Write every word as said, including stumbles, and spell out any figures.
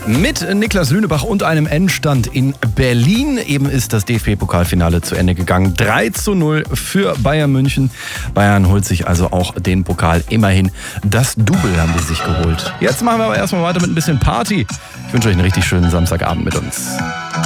Mit Niklas Lünebach und einem Endstand in Berlin. Eben ist das D F B-Pokalfinale zu Ende gegangen. drei zu null für Bayern München. Bayern holt sich also auch den Pokal. Immerhin das Double haben die sich geholt. Jetzt machen wir aber erstmal weiter mit ein bisschen Party. Ich wünsche euch einen richtig schönen Samstagabend mit uns.